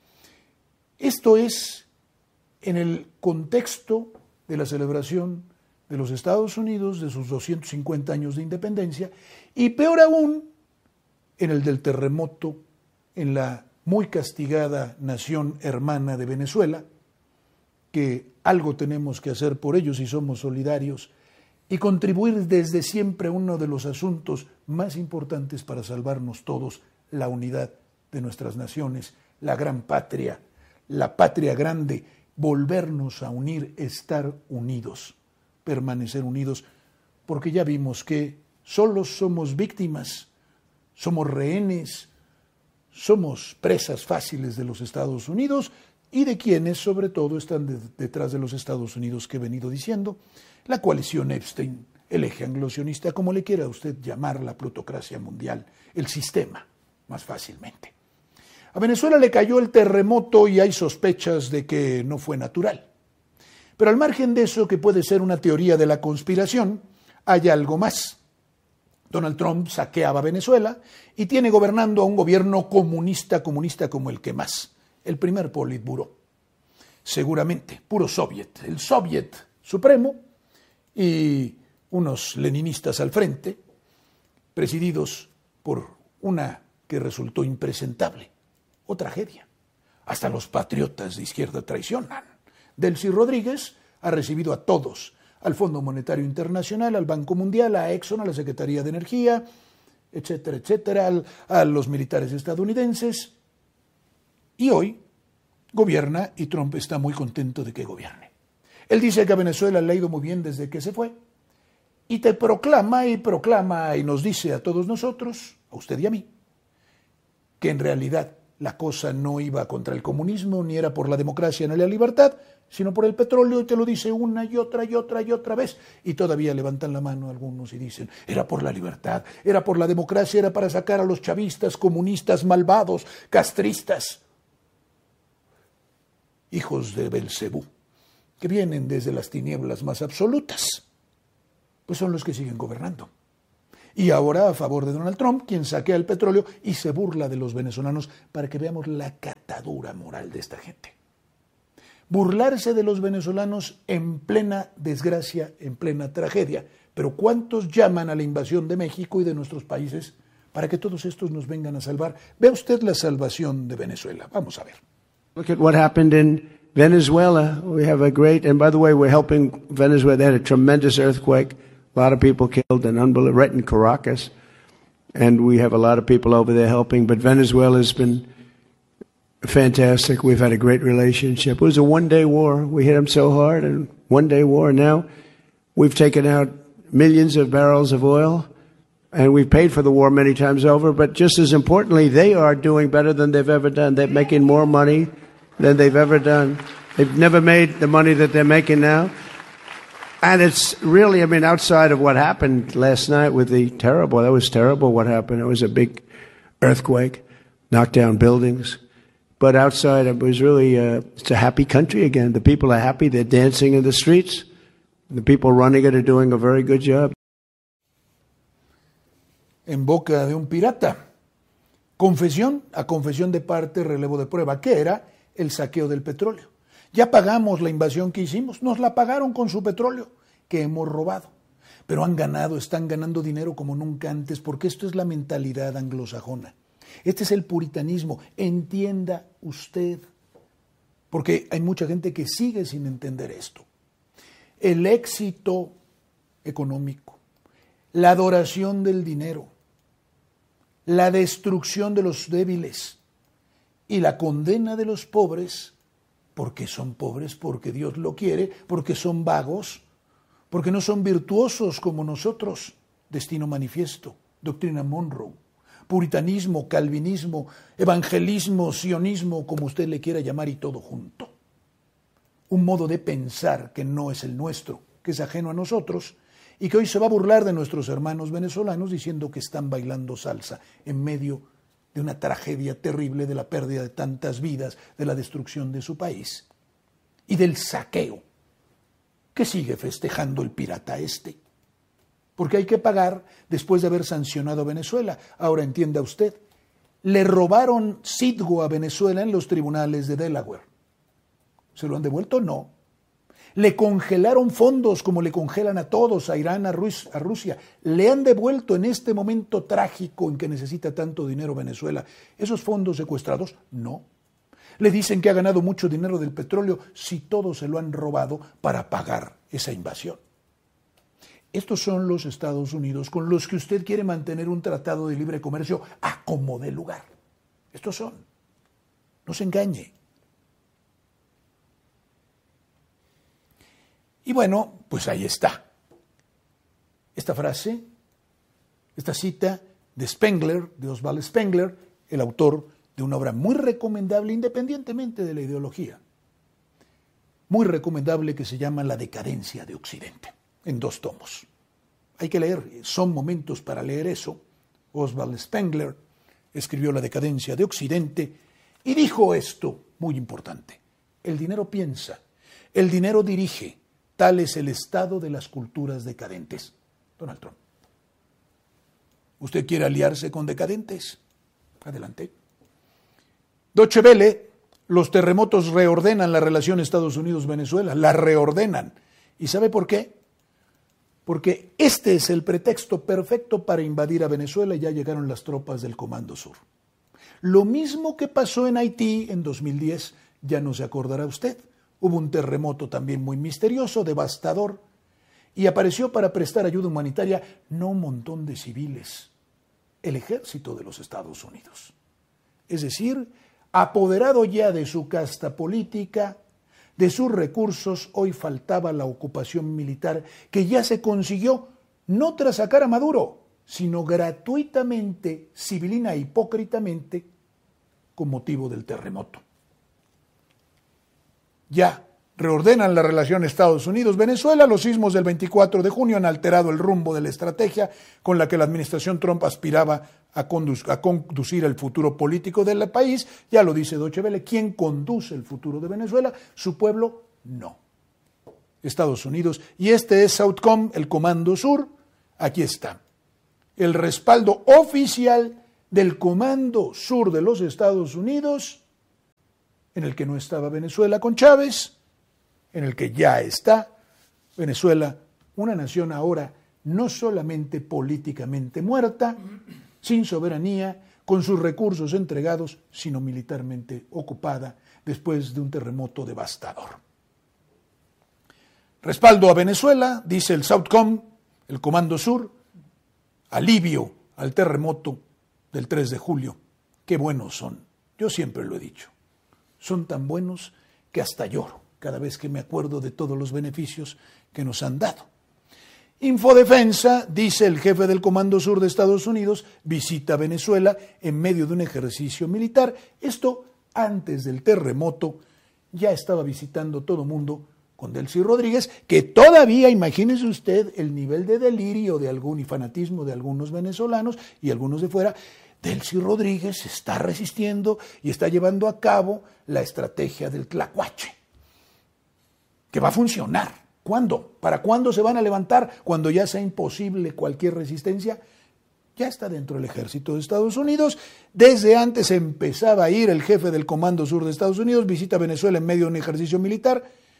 A: Esto es en el contexto de la celebración de los Estados Unidos de sus 250 años de independencia y peor aún en el del terremoto en la muy castigada nación hermana de Venezuela, que algo tenemos que hacer por ellos si somos solidarios y contribuir desde siempre a uno de los asuntos más importantes para salvarnos todos, la unidad de nuestras naciones, la gran patria, la patria grande, volvernos a unir, estar unidos, permanecer unidos, porque ya vimos que solos somos víctimas, somos rehenes, somos presas fáciles de los Estados Unidos y de quienes sobre todo están detrás de los Estados Unidos que he venido diciendo, la coalición Epstein, el eje anglosionista, como le quiera usted llamar, la plutocracia mundial, el sistema, más fácilmente. A Venezuela le cayó el terremoto y hay sospechas de que no fue natural. Pero al margen de eso, que puede ser una teoría de la conspiración, hay algo más. Donald Trump saqueaba Venezuela y tiene gobernando a un gobierno comunista como el que más, el primer Politburó. Seguramente, puro soviet, el soviet supremo y unos leninistas al frente, presididos por una que resultó impresentable, o tragedia. Hasta los patriotas de izquierda traicionan. Delcy Rodríguez ha recibido a todos, al Fondo Monetario Internacional, al Banco Mundial, a Exxon, a la Secretaría de Energía, etcétera, etcétera, a los militares estadounidenses. Y hoy gobierna y Trump está muy contento de que gobierne. Él dice que a Venezuela le ha ido muy bien desde que se fue y te proclama y nos dice a todos nosotros, a usted y a mí, que en realidad la cosa no iba contra el comunismo, ni era por la democracia ni la libertad, sino por el petróleo, y te lo dice una y otra vez. Y todavía levantan la mano algunos y dicen, era por la libertad, era por la democracia, era para sacar a los chavistas, comunistas, malvados, castristas, hijos de Belcebú, que vienen desde las tinieblas más absolutas, pues son los que siguen gobernando. Y ahora a favor de Donald Trump, quien saquea el petróleo y se burla de los venezolanos, para que veamos la catadura moral de esta gente. Burlarse de los venezolanos en plena desgracia, en plena tragedia. Pero ¿cuántos llaman a la invasión de México y de nuestros países para que todos estos nos vengan a salvar? Vea usted la salvación de Venezuela. Vamos a ver.
B: Look at what happened in Venezuela. We have a great, and by the way, we're helping Venezuela. They had a tremendous earthquake. A lot of people killed and unbelievable, right in Caracas. And we have a lot of people over there helping. But Venezuela's been fantastic. We've had a great relationship. It was a one-day war. We hit them so hard, and one-day war. Now we've taken out millions of barrels of oil, and we've paid for the war many times over. But just as importantly, they are doing better than they've ever done. They're making more money than they've ever done. They've never made the money that they're making now. And it's really, I mean, outside of what happened last night with that was terrible what happened. It was a big earthquake, knocked down buildings. But outside, it was really, it's a happy country again. The people are happy. They're dancing in the streets. The people running it are doing a very good job.
A: En boca de un pirata. Confesión a confesión de parte, relevo de prueba. ¿Qué era? El saqueo del petróleo. Ya pagamos la invasión que hicimos. Nos la pagaron con su petróleo que hemos robado. Pero están ganando dinero como nunca antes, porque esto es la mentalidad anglosajona. Este es el puritanismo. Entienda usted, porque hay mucha gente que sigue sin entender esto. El éxito económico, la adoración del dinero, la destrucción de los débiles y la condena de los pobres, porque son pobres, porque Dios lo quiere, porque son vagos, porque no son virtuosos como nosotros. Destino manifiesto, doctrina Monroe. Puritanismo, calvinismo, evangelismo, sionismo, como usted le quiera llamar, y todo junto. Un modo de pensar que no es el nuestro, que es ajeno a nosotros, y que hoy se va a burlar de nuestros hermanos venezolanos diciendo que están bailando salsa en medio de una tragedia terrible, de la pérdida de tantas vidas, de la destrucción de su país y del saqueo que sigue festejando el pirata este. Porque hay que pagar después de haber sancionado a Venezuela. Ahora entienda usted, le robaron Citgo a Venezuela en los tribunales de Delaware. ¿Se lo han devuelto? No. Le congelaron fondos como le congelan a todos, a Irán, a Rusia. Le han devuelto en este momento trágico en que necesita tanto dinero Venezuela esos fondos secuestrados. No. Le dicen que ha ganado mucho dinero del petróleo, si todo se lo han robado para pagar esa invasión. Estos son los Estados Unidos con los que usted quiere mantener un tratado de libre comercio a como dé lugar. Estos son. No se engañe. Y bueno, pues ahí está. Esta frase, esta cita de Spengler, de Oswald Spengler, el autor de una obra muy recomendable independientemente de la ideología. Muy recomendable, que se llama La decadencia de Occidente, en 2 tomos. Hay que leer, son momentos para leer eso. Oswald Spengler escribió La decadencia de Occidente y dijo esto, muy importante: el dinero piensa, el dinero dirige, tal es el estado de las culturas decadentes. Donald Trump. ¿Usted quiere aliarse con decadentes? Adelante. Deutsche Welle: los terremotos reordenan la relación Estados Unidos-Venezuela, la reordenan. ¿Y sabe por qué? Porque este es el pretexto perfecto para invadir a Venezuela y ya llegaron las tropas del Comando Sur. Lo mismo que pasó en Haití en 2010, ya no se acordará usted. Hubo un terremoto también muy misterioso, devastador, y apareció para prestar ayuda humanitaria no un montón de civiles, el ejército de los Estados Unidos. Es decir, apoderado ya de su casta política, de sus recursos, hoy faltaba la ocupación militar, que ya se consiguió no tras sacar a Maduro, sino gratuitamente, civilina e hipócritamente, con motivo del terremoto. Ya reordenan la relación Estados Unidos-Venezuela. Los sismos del 24 de junio han alterado el rumbo de la estrategia con la que la administración Trump aspiraba a conducir el futuro político del país. Ya lo dice Deutsche Welle, ¿quién conduce el futuro de Venezuela? Su pueblo, no. Estados Unidos. Y este es Southcom, el Comando Sur. Aquí está. El respaldo oficial del Comando Sur de los Estados Unidos, en el que no estaba Venezuela con Chávez, en el que ya está Venezuela, una nación ahora no solamente políticamente muerta, sin soberanía, con sus recursos entregados, sino militarmente ocupada después de un terremoto devastador. Respaldo a Venezuela, dice el Southcom, el Comando Sur, alivio al terremoto del 3 de julio. Qué buenos son, yo siempre lo he dicho, son tan buenos que hasta lloro cada vez que me acuerdo de todos los beneficios que nos han dado. Infodefensa, dice el jefe del Comando Sur de Estados Unidos, visita Venezuela en medio de un ejercicio militar. Esto antes del terremoto, ya estaba visitando todo mundo con Delcy Rodríguez, que todavía, imagínese usted el nivel de delirio de algún y fanatismo de algunos venezolanos y algunos de fuera. Delcy Rodríguez está resistiendo y está llevando a cabo la estrategia del tlacuache, que va a funcionar. ¿Cuándo? ¿Para cuándo se van a levantar? Cuando ya sea imposible cualquier resistencia. Ya está dentro del ejército de Estados Unidos. Desde antes empezaba a ir el jefe del Comando Sur de Estados Unidos, visita Venezuela en medio de un ejercicio militar.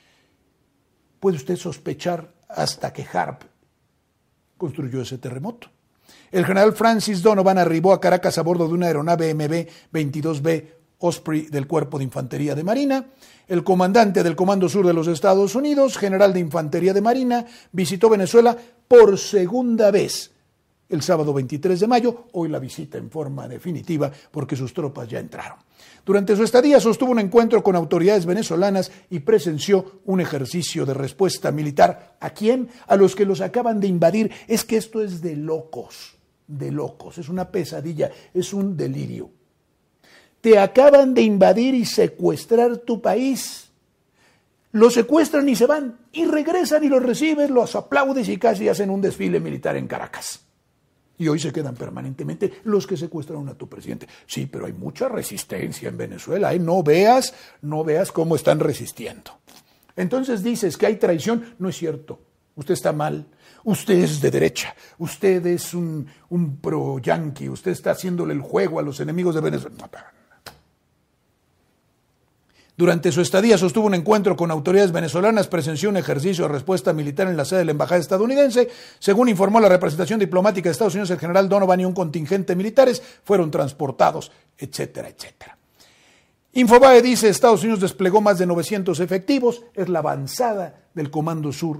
A: Puede usted sospechar hasta que Harp construyó ese terremoto. El general Francis Donovan arribó a Caracas a bordo de una aeronave MB-22B Osprey del Cuerpo de Infantería de Marina. El comandante del Comando Sur de los Estados Unidos, general de Infantería de Marina, visitó Venezuela por segunda vez el sábado 23 de mayo, hoy la visita en forma definitiva porque sus tropas ya entraron. Durante su estadía sostuvo un encuentro con autoridades venezolanas y presenció un ejercicio de respuesta militar. ¿A quién? A los que los acaban de invadir. Es que esto es de locos, es una pesadilla, es un delirio. Te acaban de invadir y secuestrar tu país. Los secuestran y se van, y regresan y los recibes, los aplaudes y casi hacen un desfile militar en Caracas. Y hoy se quedan permanentemente los que secuestraron a tu presidente. Sí, pero hay mucha resistencia en Venezuela, ¿eh? No veas cómo están resistiendo. Entonces dices que hay traición. No es cierto. Usted está mal. Usted es de derecha. Usted es un pro-yanqui. Usted está haciéndole el juego a los enemigos de Venezuela. No. Durante su estadía sostuvo un encuentro con autoridades venezolanas, presenció un ejercicio de respuesta militar en la sede de la embajada estadounidense. Según informó la representación diplomática de Estados Unidos, el general Donovan y un contingente de militares fueron transportados, etcétera, etcétera. Infobae dice, Estados Unidos desplegó más de 900 efectivos, es la avanzada del Comando Sur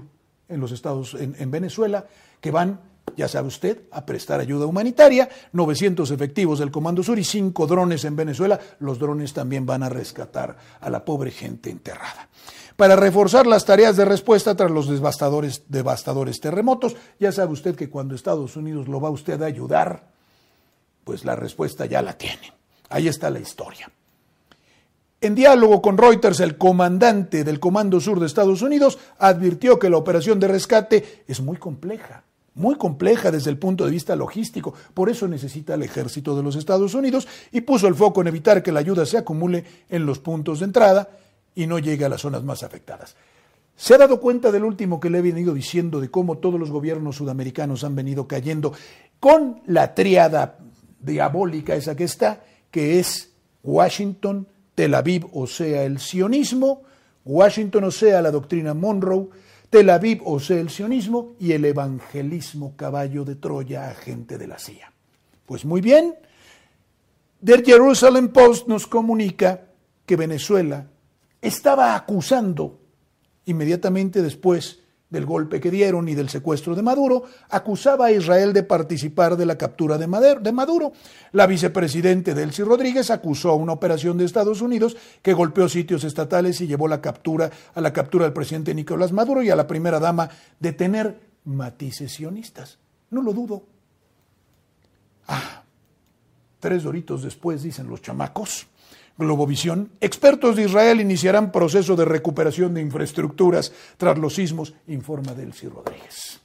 A: en Venezuela, que van, ya sabe usted, a prestar ayuda humanitaria. 900 efectivos del Comando Sur y 5 drones en Venezuela. Los drones también van a rescatar a la pobre gente enterrada. Para reforzar las tareas de respuesta tras los devastadores terremotos, ya sabe usted que cuando Estados Unidos lo va a usted a ayudar, pues la respuesta ya la tiene. Ahí está la historia. En diálogo con Reuters, el comandante del Comando Sur de Estados Unidos advirtió que la operación de rescate es muy compleja desde el punto de vista logístico. Por eso necesita el ejército de los Estados Unidos y puso el foco en evitar que la ayuda se acumule en los puntos de entrada y no llegue a las zonas más afectadas. ¿Se ha dado cuenta del último que le he venido diciendo de cómo todos los gobiernos sudamericanos han venido cayendo con la tríada diabólica esa que está, que es Washington, Tel Aviv, o sea, el sionismo, Washington, o sea, la doctrina Monroe, Tel Aviv, o sea, el sionismo, y el evangelismo caballo de Troya, agente de la CIA. Pues muy bien, The Jerusalem Post nos comunica que Venezuela estaba acusando, inmediatamente después del golpe que dieron y del secuestro de Maduro, acusaba a Israel de participar de la captura de Maduro. La vicepresidente Delcy Rodríguez acusó a una operación de Estados Unidos que golpeó sitios estatales y llevó a la captura del presidente Nicolás Maduro y a la primera dama de tener matices sionistas. No lo dudo. 3 doritos después, dicen los chamacos, Globovisión, expertos de Israel iniciarán proceso de recuperación de infraestructuras tras los sismos, informa Delcy Rodríguez.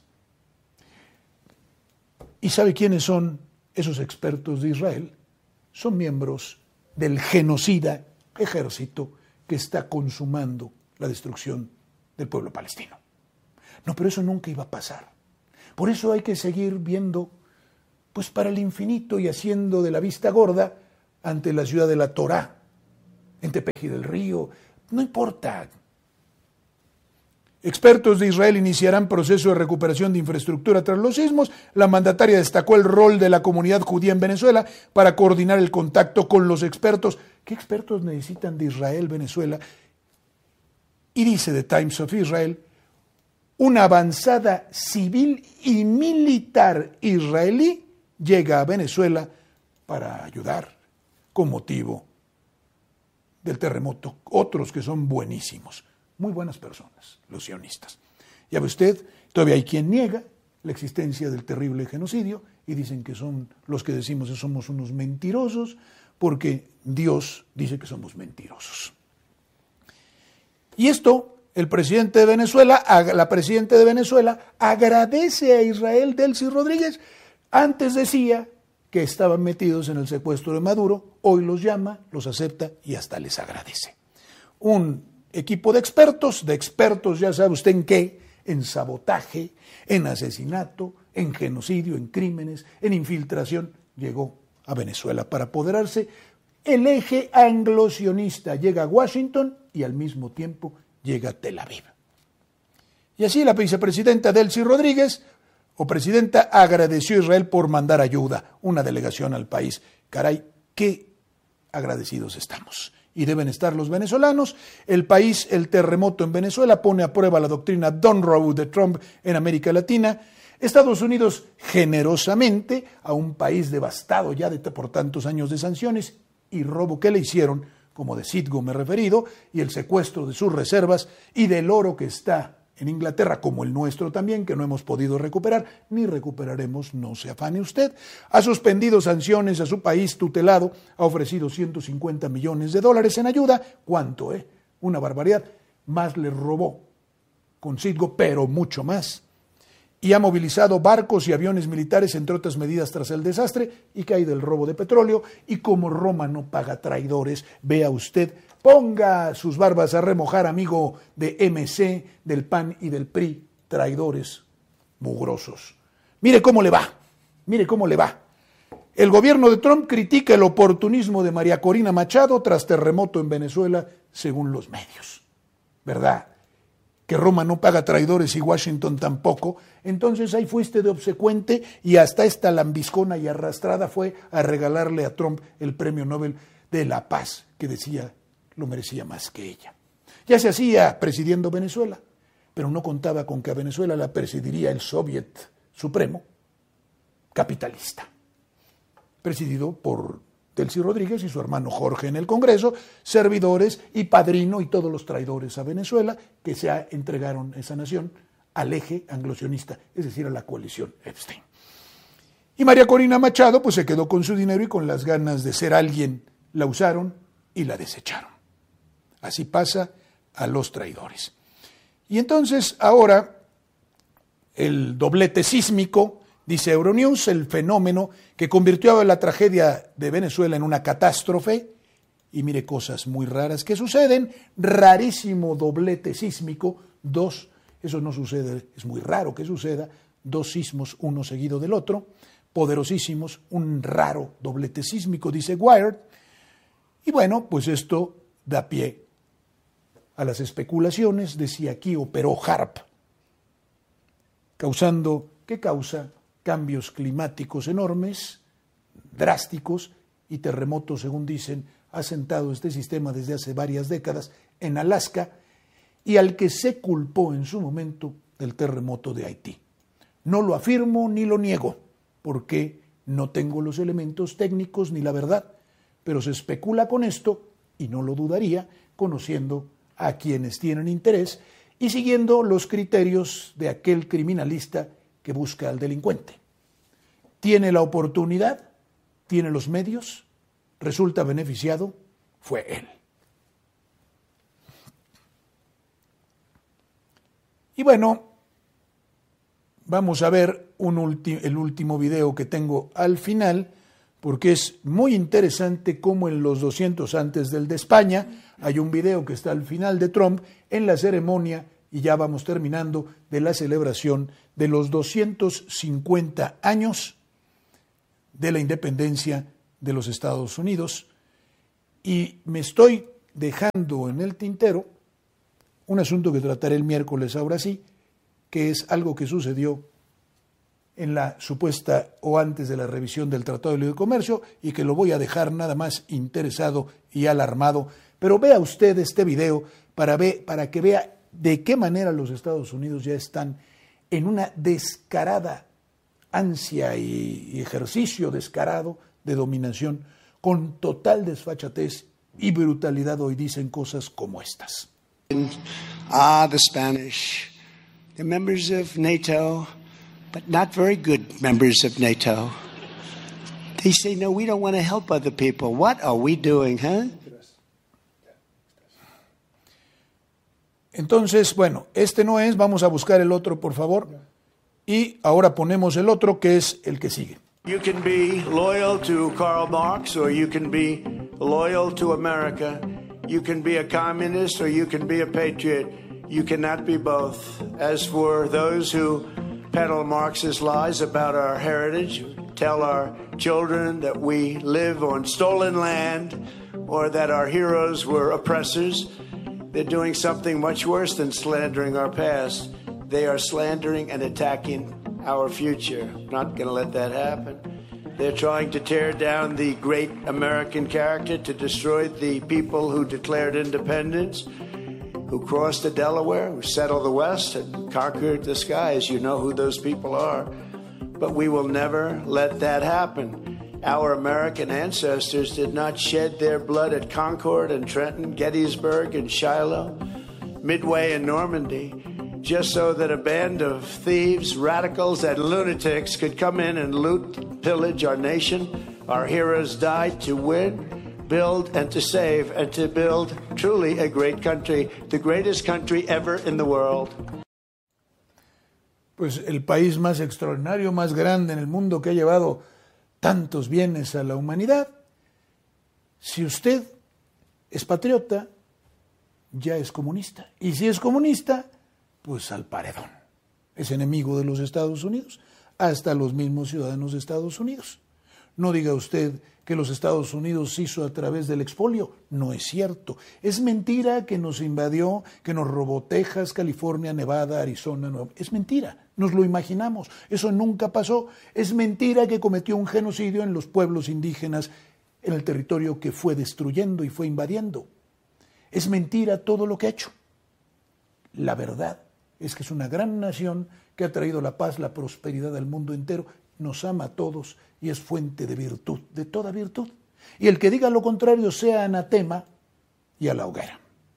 A: ¿Y sabe quiénes son esos expertos de Israel? Son miembros del genocida ejército que está consumando la destrucción del pueblo palestino. No, pero eso nunca iba a pasar. Por eso hay que seguir viendo, pues para el infinito y haciendo de la vista gorda ante la ciudad de la Torá, en Tepeji del Río, no importa. Expertos de Israel iniciarán proceso de recuperación de infraestructura tras los sismos. La mandataria destacó el rol de la comunidad judía en Venezuela para coordinar el contacto con los expertos. ¿Qué expertos necesitan de Israel, Venezuela? Y dice The Times of Israel, una avanzada civil y militar israelí llega a Venezuela para ayudar con motivo del terremoto. Otros que son buenísimos, muy buenas personas, los sionistas. Ya ve usted, todavía hay quien niega la existencia del terrible genocidio y dicen que son los que decimos que somos unos mentirosos porque Dios dice que somos mentirosos. Y esto, el presidente de Venezuela, la presidenta de Venezuela, agradece a Israel Delcy Rodríguez. Antes decía que estaban metidos en el secuestro de Maduro, hoy los llama, los acepta y hasta les agradece. Un equipo de expertos ya sabe usted en qué, en sabotaje, en asesinato, en genocidio, en crímenes, en infiltración, llegó a Venezuela para apoderarse. El eje anglo-sionista llega a Washington y al mismo tiempo llega a Tel Aviv. Y así la vicepresidenta Delcy Rodríguez, o presidenta, agradeció a Israel por mandar ayuda, una delegación al país. Caray, qué agradecidos estamos. Y deben estar los venezolanos. El país, el terremoto en Venezuela, pone a prueba la doctrina Don't Row de Trump en América Latina. Estados Unidos, generosamente, a un país devastado ya por tantos años de sanciones y robo que le hicieron, como de Citgo me he referido, y el secuestro de sus reservas y del oro que está en Inglaterra, como el nuestro también, que no hemos podido recuperar, ni recuperaremos, no se afane usted. Ha suspendido sanciones a su país tutelado, ha ofrecido $150 millones en ayuda. ¿Cuánto, Una barbaridad. Más le robó con Citgo, pero mucho más. Y ha movilizado barcos y aviones militares, entre otras medidas, tras el desastre. ¿Y qué hay del robo de petróleo? Y como Roma no paga traidores, vea usted, ponga sus barbas a remojar, amigo de MC, del PAN y del PRI, traidores mugrosos. Mire cómo le va, mire cómo le va. El gobierno de Trump critica el oportunismo de María Corina Machado tras terremoto en Venezuela, según los medios. ¿Verdad? Que Roma no paga traidores y Washington tampoco, entonces ahí fuiste de obsecuente y hasta esta lambiscona y arrastrada fue a regalarle a Trump el premio Nobel de la Paz, que decía lo merecía más que ella. Ya se hacía presidiendo Venezuela, pero no contaba con que a Venezuela la presidiría el Soviet Supremo capitalista, presidido por Delcy Rodríguez y su hermano Jorge en el Congreso, servidores y padrino y todos los traidores a Venezuela que se entregaron esa nación al eje anglo-sionista, es decir, a la coalición Epstein. Y María Corina Machado pues se quedó con su dinero y con las ganas de ser alguien, la usaron y la desecharon. Así pasa a los traidores. Y entonces ahora el doblete sísmico, dice Euronews, el fenómeno que convirtió a la tragedia de Venezuela en una catástrofe. Y mire cosas muy raras que suceden. Rarísimo doblete sísmico, eso no sucede, es muy raro que suceda, 2 sismos uno seguido del otro, poderosísimos, un raro doblete sísmico, dice Wired. Y bueno, pues esto da pie a las especulaciones de si aquí operó HAARP, ¿qué causa? Cambios climáticos enormes, drásticos, y terremotos, según dicen, ha sentado este sistema desde hace varias décadas en Alaska, y al que se culpó en su momento del terremoto de Haití. No lo afirmo ni lo niego, porque no tengo los elementos técnicos ni la verdad, pero se especula con esto, y no lo dudaría, conociendo a quienes tienen interés y siguiendo los criterios de aquel criminalista que busca al delincuente. Tiene la oportunidad, tiene los medios, resulta beneficiado, fue él. Y bueno, vamos a ver el último video que tengo al final, porque es muy interesante cómo en los 200 antes del de España hay un video que está al final de Trump en la ceremonia, y ya vamos terminando, de la celebración de los 250 años de la independencia de los Estados Unidos. Y me estoy dejando en el tintero un asunto que trataré el miércoles ahora sí, que es algo que sucedió en la supuesta o antes de la revisión del Tratado de Libre Comercio, y que lo voy a dejar nada más interesado y alarmado. Pero vea usted este video para que vea de qué manera los Estados Unidos ya están en una descarada ansia y ejercicio descarado de dominación, con total desfachatez y brutalidad. Hoy dicen cosas como estas.
B: The Spanish, they're members of NATO, but not very good members of NATO. They say, no, we don't want to help other people. What are we doing, huh?
A: Entonces, bueno, este no es, vamos a buscar el otro, por favor. Y ahora ponemos el otro, que es el que sigue.
B: You can be loyal to Karl Marx, or you can be loyal to America. You can be a communist, or you can be a patriot. You cannot be both. As for those who peddle Marxist lies about our heritage, tell our children that we live on stolen land, or that our heroes were oppressors, they're doing something much worse than slandering our past. They are slandering and attacking our future. Not going to let that happen. They're trying to tear down the great American character, to destroy the people who declared independence, who crossed the Delaware, who settled the West and conquered the skies. You know who those people are. But we will never let that happen. Our American ancestors did not shed their blood at Concord and Trenton, Gettysburg and Shiloh, Midway and Normandy, just so that a band of thieves, radicals, and lunatics could come in and loot, pillage our nation. Our heroes died to win, build, and to save, and to build truly a great country, the greatest country ever in the world.
A: Pues el país más extraordinario, más grande en el mundo, que ha llevado tantos bienes a la humanidad. Si usted es patriota, ya es comunista. Y si es comunista, pues al paredón. Es enemigo de los Estados Unidos, hasta los mismos ciudadanos de Estados Unidos. No diga usted que los Estados Unidos hizo a través del expolio. No es cierto. Es mentira que nos invadió, que nos robó Texas, California, Nevada, Arizona. Es mentira. Nos lo imaginamos. Eso nunca pasó. Es mentira que cometió un genocidio en los pueblos indígenas en el territorio que fue destruyendo y fue invadiendo. Es mentira todo lo que ha hecho. La verdad es que es una gran nación que ha traído la paz, la prosperidad al mundo entero, nos ama a todos y es fuente de virtud, de toda virtud. Y el que diga lo contrario sea anatema y a la hoguera.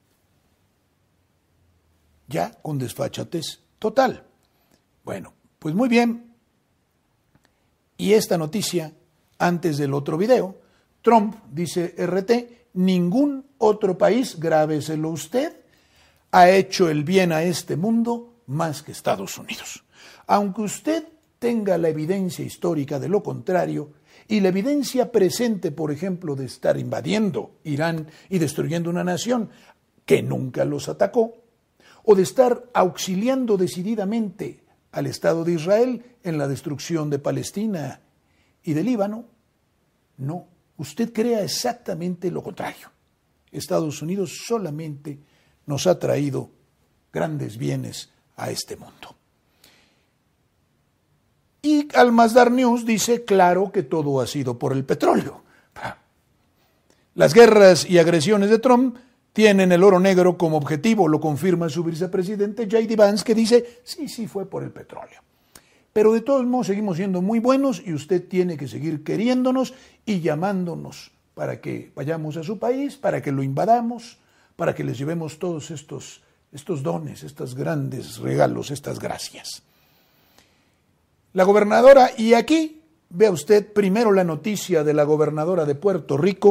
A: Ya con desfachatez total. Bueno, pues muy bien. Y esta noticia, antes del otro video, Trump, dice RT, ningún otro país, grábeselo usted, ha hecho el bien a este mundo más que Estados Unidos. Aunque usted tenga la evidencia histórica de lo contrario, y la evidencia presente, por ejemplo, de estar invadiendo Irán y destruyendo una nación que nunca los atacó, o de estar auxiliando decididamente al Estado de Israel en la destrucción de Palestina y de Líbano, no, usted crea exactamente lo contrario. Estados Unidos solamente nos ha traído grandes bienes a este mundo. Y Al Masdar News dice, claro que todo ha sido por el petróleo. Las guerras y agresiones de Trump tienen el oro negro como objetivo, lo confirma su vicepresidente J.D. Vance, que dice, sí, fue por el petróleo. Pero de todos modos seguimos siendo muy buenos y usted tiene que seguir queriéndonos y llamándonos para que vayamos a su país, para que lo invadamos, para que les llevemos todos estos dones, estos grandes regalos, estas gracias. La gobernadora, y aquí vea usted primero la noticia de la gobernadora de Puerto Rico,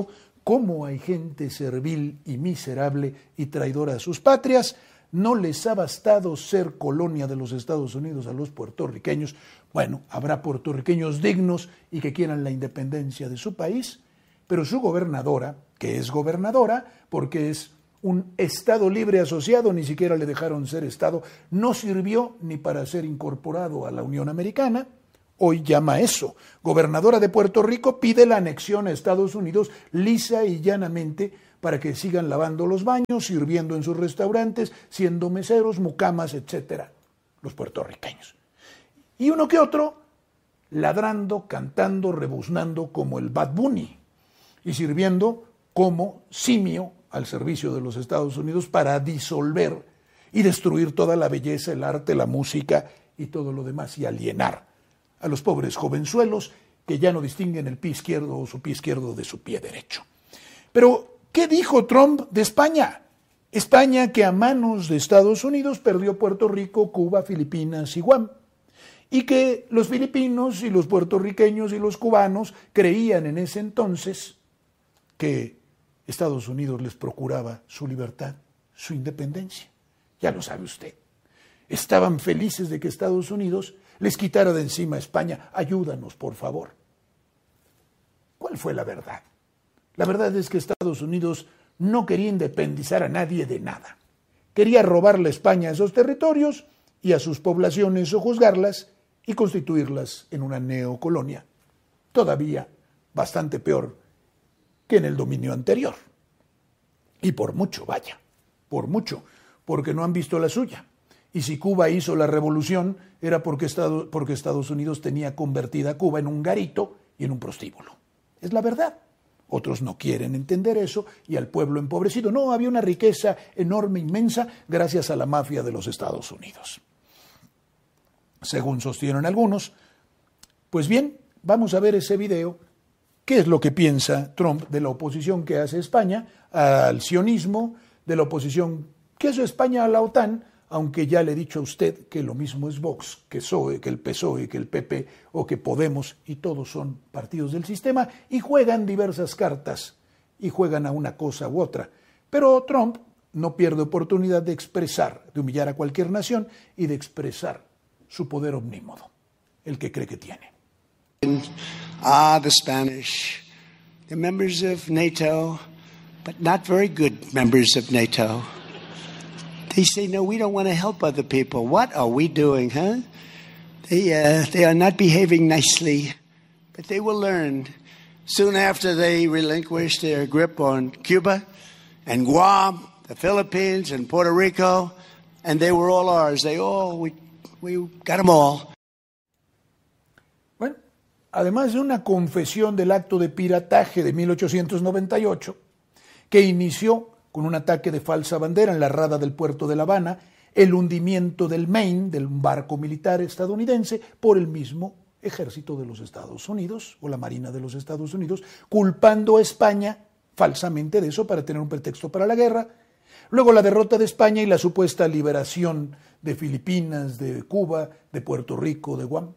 A: cómo hay gente servil y miserable y traidora a sus patrias. No les ha bastado ser colonia de los Estados Unidos a los puertorriqueños. Bueno, habrá puertorriqueños dignos y que quieran la independencia de su país, pero su gobernadora, que es gobernadora porque es un Estado libre asociado, ni siquiera le dejaron ser Estado, no sirvió ni para ser incorporado a la Unión Americana. Hoy llama eso. Gobernadora de Puerto Rico pide la anexión a Estados Unidos lisa y llanamente para que sigan lavando los baños, sirviendo en sus restaurantes, siendo meseros, mucamas, etcétera, los puertorriqueños. Y uno que otro ladrando, cantando, rebuznando como el Bad Bunny y sirviendo como simio al servicio de los Estados Unidos para disolver y destruir toda la belleza, el arte, la música y todo lo demás y alienar a los pobres jovenzuelos que ya no distinguen el pie izquierdo o su pie izquierdo de su pie derecho. Pero, ¿qué dijo Trump de España? España que a manos de Estados Unidos perdió Puerto Rico, Cuba, Filipinas y Guam. Y que los filipinos y los puertorriqueños y los cubanos creían en ese entonces que Estados Unidos les procuraba su libertad, su independencia. Ya lo sabe usted. Estaban felices de que Estados Unidos les quitara de encima a España. Ayúdanos, por favor. ¿Cuál fue la verdad? La verdad es que Estados Unidos no quería independizar a nadie de nada. Quería robarle a España esos territorios y a sus poblaciones sojuzgarlas y constituirlas en una neocolonia. Todavía bastante peor que en el dominio anterior. Y por mucho, vaya, por mucho, porque no han visto la suya. Y si Cuba hizo la revolución, era porque Estados Unidos tenía convertida a Cuba en un garito y en un prostíbulo. Es la verdad. Otros no quieren entender eso y al pueblo empobrecido. No, había una riqueza enorme, inmensa, gracias a la mafia de los Estados Unidos. Según sostienen algunos. Pues bien, vamos a ver ese video. ¿Qué es lo que piensa Trump de la oposición que hace España al sionismo, de la oposición que hace España a la OTAN, aunque ya le he dicho a usted que lo mismo es Vox, que PSOE, que el PSOE, que el PP o que Podemos, y todos son partidos del sistema, y juegan diversas cartas, y juegan a una cosa u otra. Pero Trump no pierde oportunidad de expresar, de humillar a cualquier nación y de expresar su poder omnímodo, el que cree que tiene.
B: The Spanish. They're members of NATO, but not very good members of NATO. They say, no, we don't want to help other people. What are we doing, huh? They are not behaving nicely, but they will learn. Soon after they relinquished their grip on Cuba and Guam, the Philippines and Puerto Rico, and they were all ours. We got them all.
A: Bueno, además de una confesión del acto de pirataje de 1898, que inició con un ataque de falsa bandera en la rada del puerto de La Habana, el hundimiento del Maine, de un barco militar estadounidense, por el mismo ejército de los Estados Unidos, o la Marina de los Estados Unidos, culpando a España falsamente de eso para tener un pretexto para la guerra. Luego la derrota de España y la supuesta liberación de Filipinas, de Cuba, de Puerto Rico, de Guam.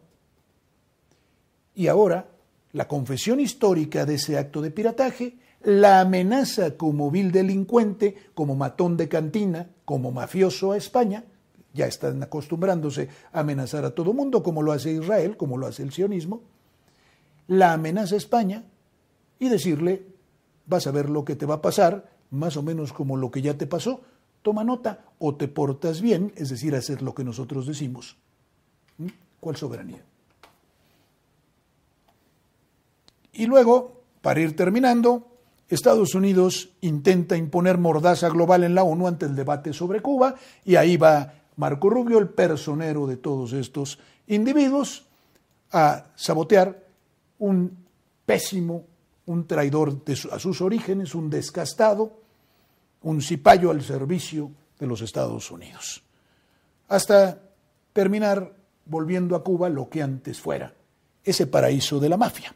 A: Y ahora, la confesión histórica de ese acto de pirataje, la amenaza como vil delincuente, como matón de cantina, como mafioso a España. Ya están acostumbrándose a amenazar a todo mundo, como lo hace Israel, como lo hace el sionismo. La amenaza a España y decirle, vas a ver lo que te va a pasar, más o menos como lo que ya te pasó, toma nota, o te portas bien, es decir, hacer lo que nosotros decimos. ¿Cuál soberanía? Y luego, para ir terminando, Estados Unidos intenta imponer mordaza global en la ONU ante el debate sobre Cuba, y ahí va Marco Rubio, el personero de todos estos individuos, a sabotear un pésimo, un traidor a sus orígenes, un descastado, un cipayo al servicio de los Estados Unidos. Hasta terminar volviendo a Cuba lo que antes fuera, ese paraíso de la mafia.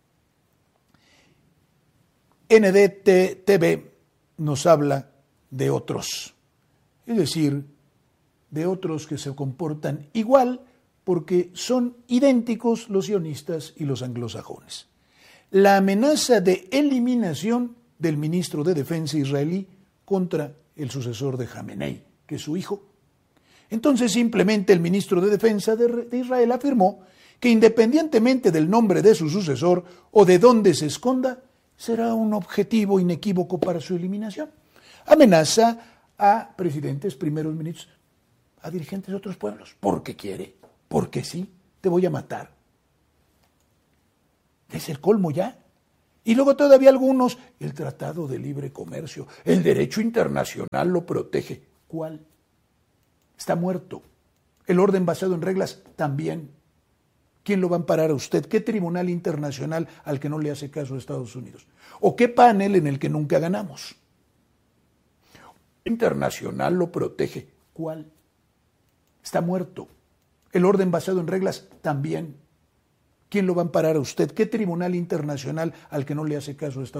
A: NDTV nos habla de otros, es decir, de otros que se comportan igual porque son idénticos los sionistas y los anglosajones. La amenaza de eliminación del ministro de Defensa israelí contra el sucesor de Jamenei, que es su hijo. Entonces simplemente el ministro de Defensa de Israel afirmó que independientemente del nombre de su sucesor o de dónde se esconda, será un objetivo inequívoco para su eliminación. Amenaza a presidentes, primeros ministros, a dirigentes de otros pueblos, porque quiere, porque sí, te voy a matar. Es el colmo ya. Y luego todavía algunos, el Tratado de Libre Comercio, el derecho internacional lo protege. ¿Cuál? Está muerto. El orden basado en reglas también. ¿Quién lo va a amparar a usted? ¿Qué tribunal internacional al que no le hace caso a Estados Unidos? ¿O qué panel en el que nunca ganamos? Internacional lo protege. ¿Cuál? Está muerto. El orden basado en reglas también. ¿Quién lo va a amparar a usted? ¿Qué tribunal internacional al que no le hace caso a Estados Unidos?